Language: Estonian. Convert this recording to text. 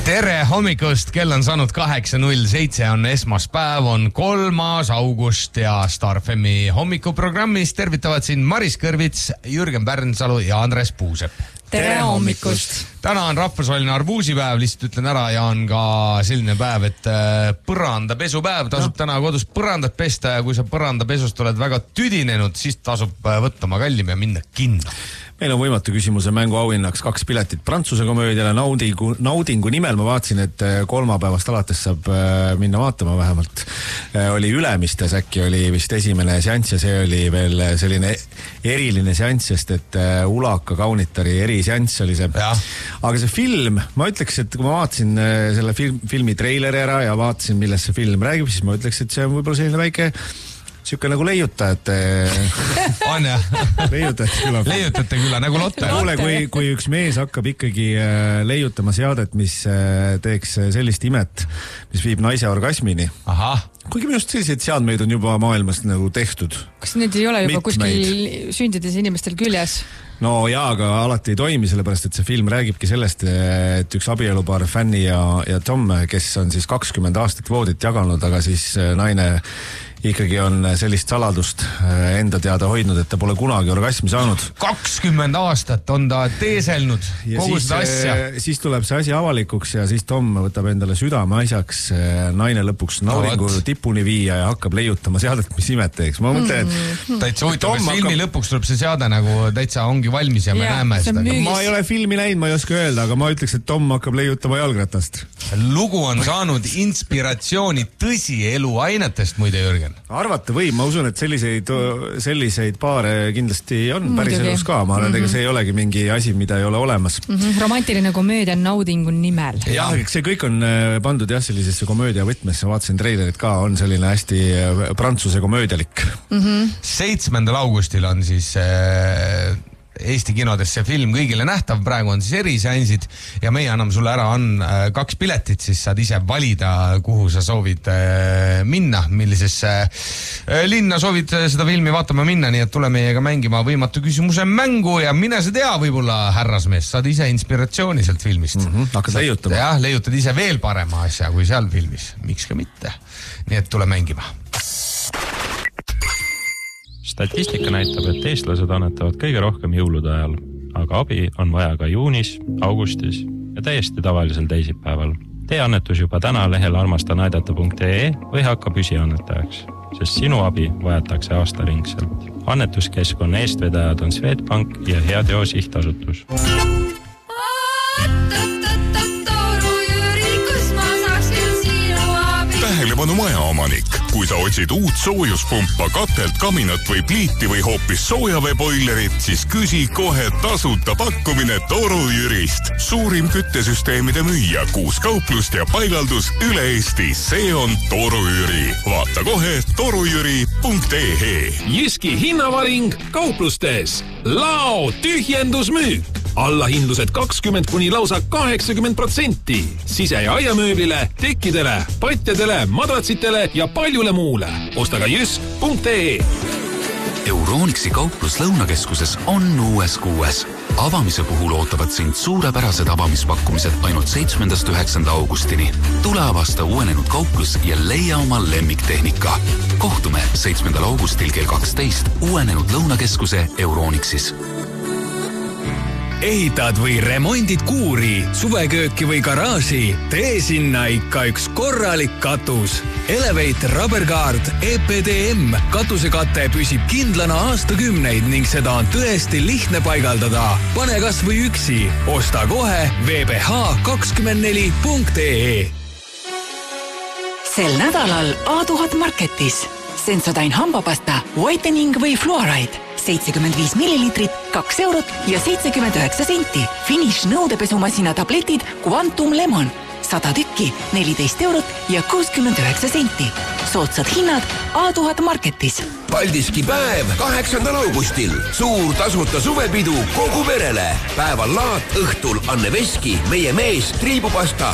Tere hommikust, kell on saanud 8.07, on esmaspäev, on 3. august ja Star FMi hommikuprogrammis tervitavad siin Maris Kõrvits, Jürgen Pärnsalu ja Andres Puusep. Tere hommikust! Täna on rahvusvaheline arbuusipäev, lihtsalt ütlen ära ja on ka selline päev, et põrandapesupäev, tasub täna kodus põrandat pesta ja kui sa põrandapesust oled väga tüdinenud, siis tasub võtta oma kallim ja minna kinno. Meil on võimatu küsimuse mängu auhinnaks 2 piletit Prantsuse komöödiale naudingu nimel. Ma vaatasin, et kolmapäevast alates saab minna vaatama vähemalt. Oli Ülemistes, äkki oli vist esimene seanss ja see oli veel selline eriline seanss, sest et Ulaka Kaunitari eriseanss oli see. Ja. Aga see film, ma ütleks, et kui ma vaatasin selle filmi treileri ära ja vaatasin, millest see film räägib, siis ma ütleks, et see on võib-olla selline väike siuke nagu leiutajate on jah? Leiutajate küla, nagu Lotte. Kuule, kui üks mees hakkab ikkagi leiutama seadet, mis teeks sellist imet, mis viib naise orgasmini. Aha. Kuigi minust selliseid seadmeid on juba maailmas nagu tehtud. Kas need ei ole juba kuskil sündides inimestel küljes? No jaa, aga alati ei toimi, sellepärast, et see film räägibki sellest, et üks abielupaar Fanny ja Tom, kes on siis 20 aastat voodit jaganud, aga siis naine ikkagi on sellist saladust enda teada hoidnud, et ta pole kunagi orgasmi saanud. 20 aastat on ta teeselnud kogu seda asja. Siis tuleb see asi avalikuks ja siis Tom võtab endale südame asjaks naine lõpuks naudingu tipuni viia ja hakkab leiutama seadet, mis imet teeks. Ma mõtlen, et täitsa huvitav, kas filmi lõpuks tuleb see seade nagu täitsa ongi valmis ja me näeme seda. Ma ei ole filmi näinud, ma ei oska öelda, aga ma ütleks, et Tom hakkab leiutama jalgratast. Lugu on saanud inspiratsiooni tõsielu ainetest, muide Jürgen. Arvata võib, ma usun, et selliseid paare kindlasti on päris elus ka. Ma arvan, ega see ei olegi mingi asi, mida ei ole olemas. Romantiline komöödia naudingu nimel. Jah, see kõik on pandud jah sellisesse komöödia võtmesse. Vaatasin treilerit ka, on selline hästi prantsuse komöödialik. 7. augustil on siis Eesti kinodes see film kõigile nähtav, praegu on siis eriseansid ja meie anname sulle ära 2 piletit, siis saad ise valida, kuhu sa soovid minna, millisesse linna soovid seda filmi vaatama minna, nii et tule meiega mängima võimatu küsimuse mängu ja mine sa tea, võib-olla härrasmees, saad ise inspiratsiooni sealt filmist. Hakkad leiutama. Jah, leiutad ise veel parema asja kui seal filmis, miks ka mitte. Nii et tule mängima. Statistika näitab, et eestlased annetavad kõige rohkem jõulude ajal, aga abi on vaja ka juunis, augustis ja täiesti tavalisel teisipäeval. Tee annetus juba täna lehel armastanaidata.ee või hakka püsiannetajaks, sest sinu abi vajatakse aastaringselt. Annetuskeskkonna eestvedajad on Swedbank ja Heateo sihtasutus. Tähelepanu majaomanik. Kui sa otsid uut soojuspumpa, katelt, kaminat või pliiti või hoopis soojaveeboilerit, siis küsi kohe tasuta pakkumine Toru Jürist. Suurim küttesüsteemide müüja, 6 kauplust ja paigaldus üle Eesti. See on Toru Jüri. Vaata kohe torujüri.ee. Jyski hinnavaring kauplustes. Lao tühjendusmüük. Allahindlused 20 kuni lausa 80%. Sise- ja aiamööblile, tekkidele, patjadele, madratsitele ja paljule muule. Osta ka jysk.ee. Euronixi kauplus Lõunakeskuses on uues kuues. Avamise puhul ootavad sind suurepärased avamispakkumised ainult 7.–9. augustini. Tule avasta uuenenud kauplus ja leia oma lemmiktehnika. Kohtume 7. augustil kell 12 uuenenud Lõunakeskuse Euronixis. Ehitad või remondid kuuri, suvekööki või garaaži, tee sinna ikka üks korralik katus. Elevate Rubberguard EPDM katusekate püsib kindlana aastakümneid ning seda on tõesti lihtne paigaldada. Pane kas või üksi, osta kohe vbh24.ee. Sel nädalal A1000 Marketis Sensodyne hambapasta, whitening või fluoride 75 millilitrit, 2 eurot ja 79 senti. Finish nõudepesumasina tabletid Quantum Lemon 100 tükki, 14 eurot ja 69 senti. Soodsad hinnad A1000 Marketis. Paldiski päev 8. augustil. Suur tasuta suvepidu kogu perele. Päeval laat, õhtul Anne Veski, meie mees, triibupasta